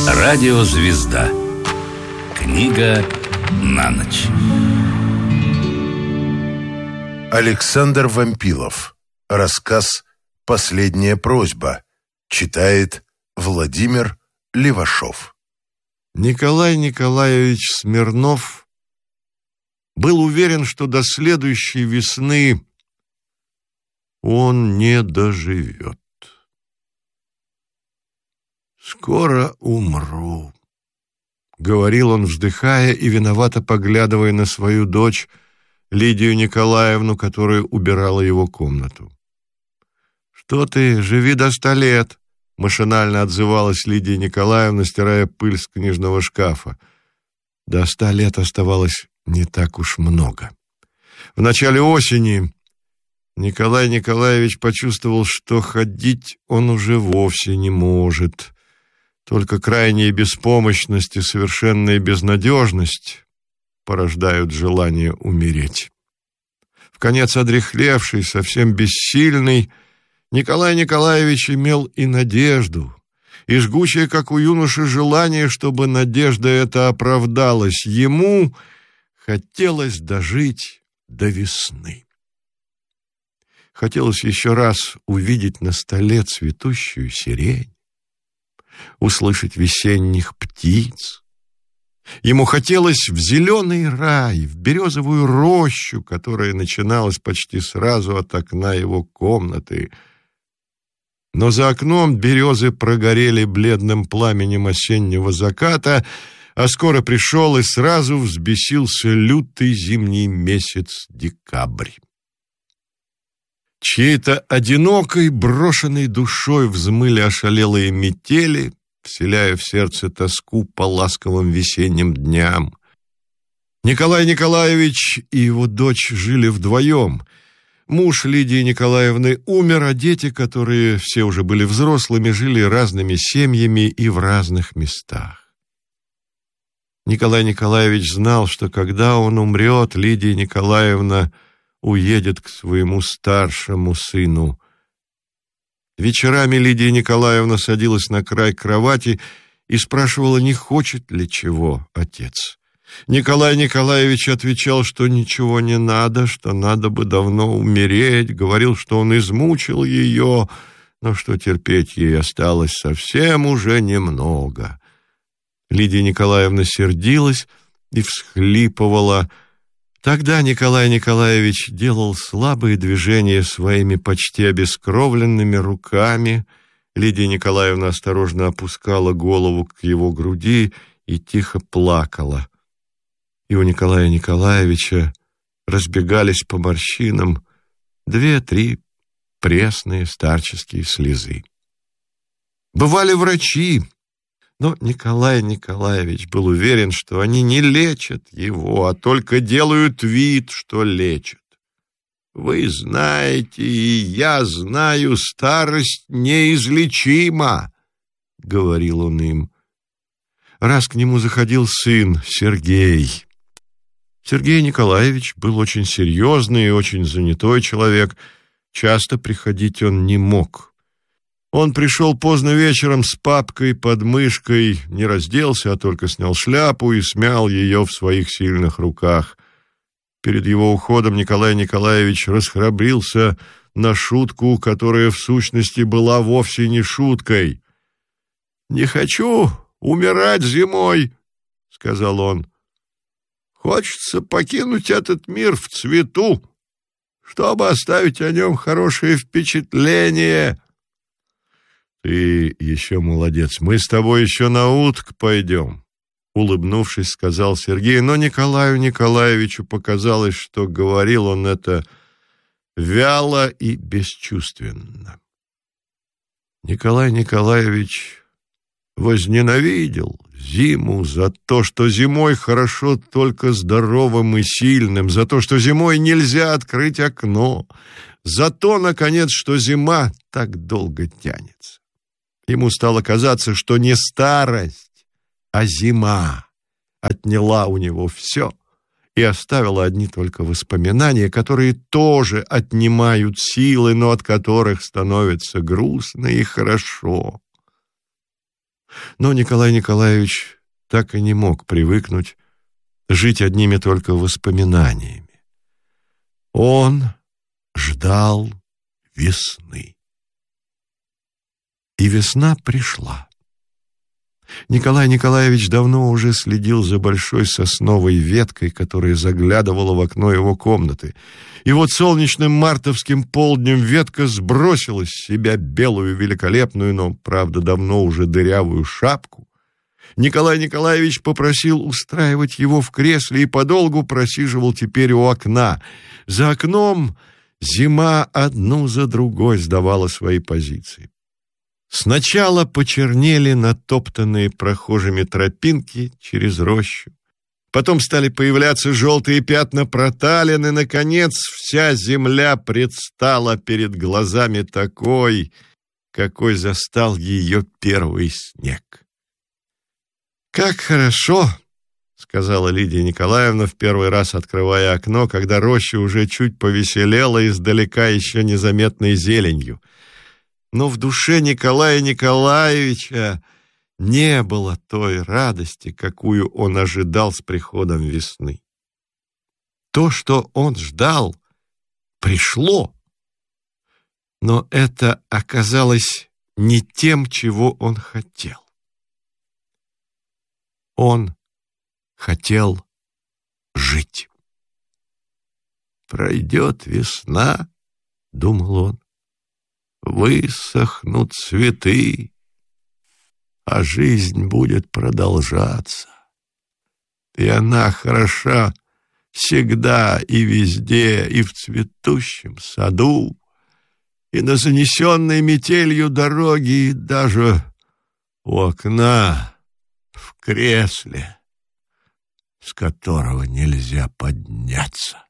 Радиозвезда. Книга на ночь. Александр Вампилов. Рассказ «Последняя просьба». Читает Владимир Левашов. Николай Николаевич Смирнов был уверен, что до следующей весны он не доживет. «Скоро умру», — говорил он, вздыхая и виновато поглядывая на свою дочь Лидию Николаевну, которая убирала его комнату. «Что ты, живи до 100 лет», — машинально отзывалась Лидия Николаевна, стирая пыль с книжного шкафа. До 100 лет оставалось не так уж много. В начале осени Николай Николаевич почувствовал, что ходить он уже вовсе не может. Только крайняя беспомощность и совершенная безнадежность порождают желание умереть. Вконец одряхлевший, совсем бессильный, Николай Николаевич имел и надежду, и жгучее, как у юноши, желание, чтобы надежда эта оправдалась. Ему хотелось дожить до весны. Хотелось еще раз увидеть на столе цветущую сирень, услышать весенних птиц. Ему хотелось в зеленый рай, в березовую рощу, которая начиналась почти сразу от окна его комнаты. Но за окном березы прогорели бледным пламенем осеннего заката, а скоро пришел и сразу взбесился лютый зимний месяц декабрь. Чьей-то одинокой, брошенной душой взмыли ошалелые метели, вселяя в сердце тоску по ласковым весенним дням. Николай Николаевич и его дочь жили вдвоем. Муж Лидии Николаевны умер, а дети, которые все уже были взрослыми, жили разными семьями и в разных местах. Николай Николаевич знал, что когда он умрет, Лидия Николаевна уедет к своему старшему сыну. Вечерами Лидия Николаевна садилась на край кровати и спрашивала, не хочет ли чего отец. Николай Николаевич отвечал, что ничего не надо, что надо бы давно умереть, говорил, что он измучил ее, но что терпеть ей осталось совсем уже немного. Лидия Николаевна сердилась и всхлипывала. Тогда Николай Николаевич делал слабые движения своими почти обескровленными руками. Лидия Николаевна осторожно опускала голову к его груди и тихо плакала. И у Николая Николаевича разбегались по морщинам 2-3 пресные старческие слезы. Бывали врачи, но Николай Николаевич был уверен, что они не лечат его, а только делают вид, что лечат. «Вы знаете, и я знаю, старость неизлечима», — говорил он им. Раз к нему заходил сын Сергей. Сергей Николаевич был очень серьезный и очень занятой человек. Часто приходить он не мог. Он пришел поздно вечером с папкой под мышкой, не разделся, а только снял шляпу и смял ее в своих сильных руках. Перед его уходом Николай Николаевич расхрабрился на шутку, которая в сущности была вовсе не шуткой. «Не хочу умирать зимой», — сказал он. «Хочется покинуть этот мир в цвету, чтобы оставить о нем хорошее впечатление». «Ты еще молодец, мы с тобой еще на утк пойдем», — улыбнувшись, сказал Сергей, но Николаю Николаевичу показалось, что говорил он это вяло и бесчувственно. Николай Николаевич возненавидел зиму за то, что зимой хорошо только здоровым и сильным, за то, что зимой нельзя открыть окно, за то, наконец, что зима так долго тянется. Ему стало казаться, что не старость, а зима отняла у него все и оставила одни только воспоминания, которые тоже отнимают силы, но от которых становится грустно и хорошо. Но Николай Николаевич так и не мог привыкнуть жить одними только воспоминаниями. Он ждал весны. И весна пришла. Николай Николаевич давно уже следил за большой сосновой веткой, которая заглядывала в окно его комнаты. И вот солнечным мартовским полднем ветка сбросила с себя белую великолепную, но, правда, давно уже дырявую шапку. Николай Николаевич попросил устраивать его в кресле и подолгу просиживал теперь у окна. За окном зима одну за другой сдавала свои позиции. Сначала почернели натоптанные прохожими тропинки через рощу. Потом стали появляться желтые пятна проталин, и, наконец, вся земля предстала перед глазами такой, какой застал ее первый снег. «Как хорошо!» — сказала Лидия Николаевна, в первый раз открывая окно, когда роща уже чуть повеселела, издалека еще незаметной зеленью. Но в душе Николая Николаевича не было той радости, какую он ожидал с приходом весны. То, что он ждал, пришло, но это оказалось не тем, чего он хотел. Он хотел жить. «Пройдет весна, — думал он, — высохнут цветы, а жизнь будет продолжаться. И она хороша всегда и везде, и в цветущем саду, и на занесенной метелью дороге, и даже у окна в кресле, с которого нельзя подняться».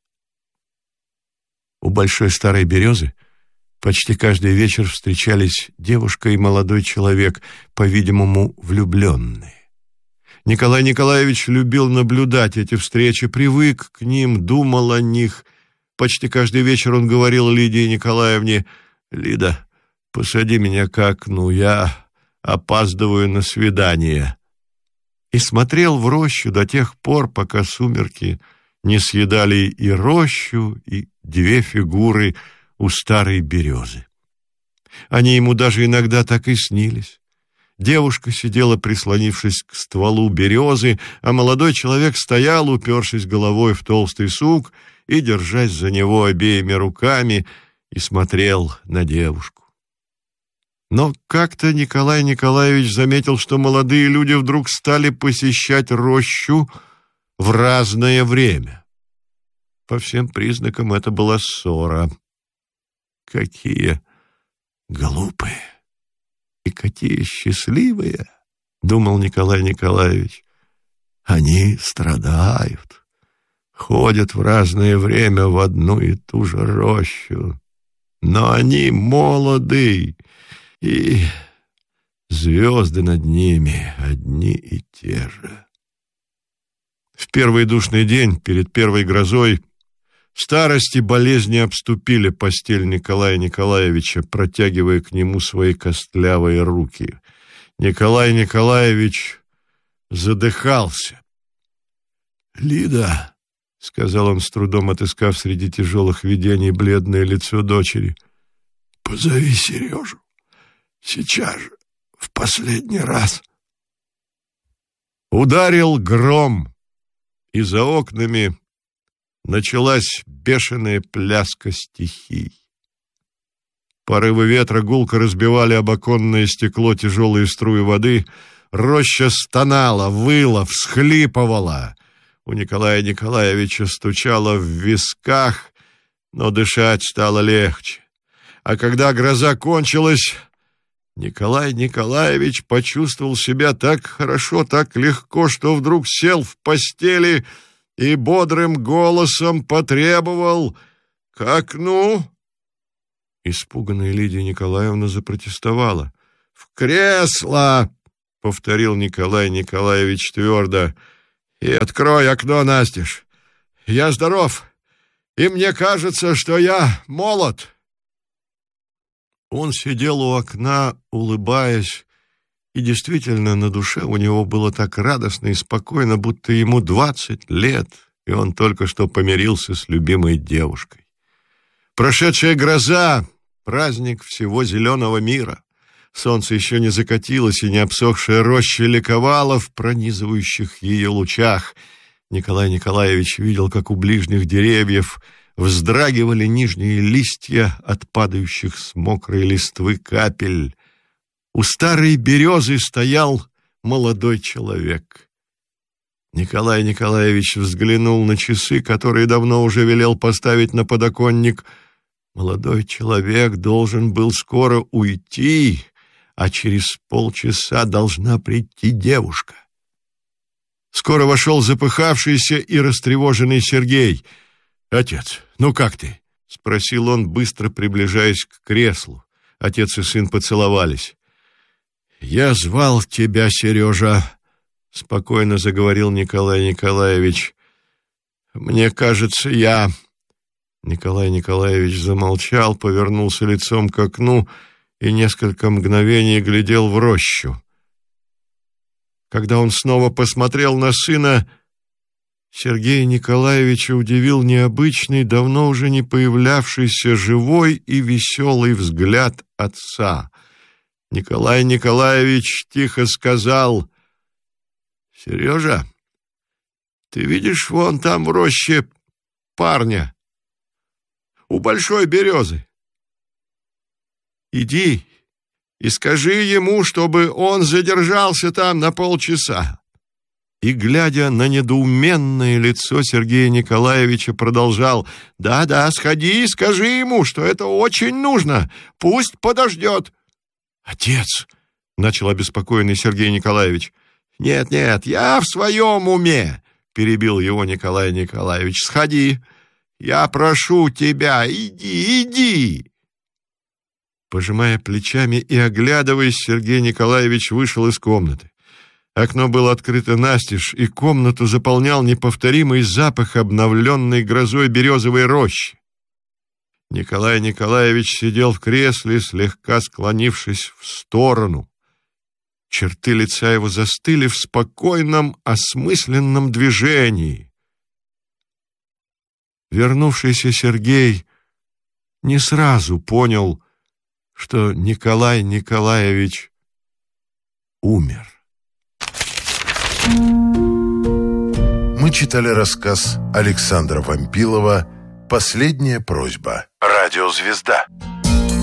У большой старой березы почти каждый вечер встречались девушка и молодой человек, по-видимому, влюбленные. Николай Николаевич любил наблюдать эти встречи, привык к ним, думал о них. Почти каждый вечер он говорил Лидии Николаевне: «Лида, посади меня к окну, я опаздываю на свидание». И смотрел в рощу до тех пор, пока сумерки не съедали и рощу, и две фигуры у старой березы. Они ему даже иногда так и снились. Девушка сидела, прислонившись к стволу березы, а молодой человек стоял, упершись головой в толстый сук и держась за него обеими руками, и смотрел на девушку. Но как-то Николай Николаевич заметил, что молодые люди вдруг стали посещать рощу в разное время. По всем признакам это была ссора. Какие глупые и какие счастливые, думал Николай Николаевич. Они страдают, ходят в разное время в одну и ту же рощу, но они молоды, и звезды над ними одни и те же. В первый душный день, перед первой грозой, старость и болезни обступили постель Николая Николаевича, протягивая к нему свои костлявые руки. Николай Николаевич задыхался. «Лида», — сказал он, с трудом отыскав среди тяжелых видений бледное лицо дочери, — «позови Сережу. Сейчас же, в последний раз». Ударил гром, и за окнами началась бешеная пляска стихий. Порывы ветра гулко разбивали об оконное стекло тяжелые струи воды. Роща стонала, выла, всхлипывала. У Николая Николаевича стучало в висках, но дышать стало легче. А когда гроза кончилась, Николай Николаевич почувствовал себя так хорошо, так легко, что вдруг сел в постели и бодрым голосом потребовал: «К окну!» Испуганная Лидия Николаевна запротестовала. «В кресло!» — повторил Николай Николаевич твердо. «И открой окно настежь. Я здоров, и мне кажется, что я молод». Он сидел у окна, улыбаясь И действительно, на душе у него было так радостно и спокойно, будто ему 20 лет, и он только что помирился с любимой девушкой. Прошедшая гроза — праздник всего зеленого мира. Солнце еще не закатилось, и не обсохшая роща ликовала в пронизывающих ее лучах. Николай Николаевич видел, как у ближних деревьев вздрагивали нижние листья от падающих с мокрой листвы капель. У старой березы стоял молодой человек. Николай Николаевич взглянул на часы, которые давно уже велел поставить на подоконник. Молодой человек должен был скоро уйти, а через полчаса должна прийти девушка. Скоро вошел запыхавшийся и растревоженный Сергей. «Отец, ну как ты?» — спросил он, быстро приближаясь к креслу. Отец и сын поцеловались. «Я звал тебя, Сережа», — спокойно заговорил Николай Николаевич. «Мне кажется, я...» Николай Николаевич замолчал, повернулся лицом к окну и несколько мгновений глядел в рощу. Когда он снова посмотрел на сына, Сергея Николаевича удивил необычный, давно уже не появлявшийся живой и веселый взгляд отца. Николай Николаевич тихо сказал: «Сережа, ты видишь вон там в роще парня у большой березы? Иди и скажи ему, чтобы он задержался там на полчаса». И, глядя на недоуменное лицо Сергея Николаевича, продолжал: «Да, сходи и скажи ему, что это очень нужно, пусть подождет». «Отец!» — начал обеспокоенный Сергей Николаевич. «Нет, я в своем уме», — перебил его Николай Николаевич. «Сходи, я прошу тебя, иди». Пожимая плечами и оглядываясь, Сергей Николаевич вышел из комнаты. Окно было открыто настежь, и комнату заполнял неповторимый запах обновленной грозой березовой рощи. Николай Николаевич сидел в кресле, слегка склонившись в сторону. Черты лица его застыли в спокойном, осмысленном движении. Вернувшийся Сергей не сразу понял, что Николай Николаевич умер. Мы читали рассказ Александра Вампилова «Последняя просьба». Радиозвезда.